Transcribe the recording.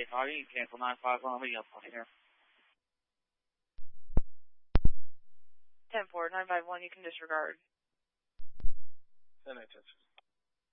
Hey, Hardy, you cancel 951. What are you up on here? 10-4, 951, you can disregard. 10-8,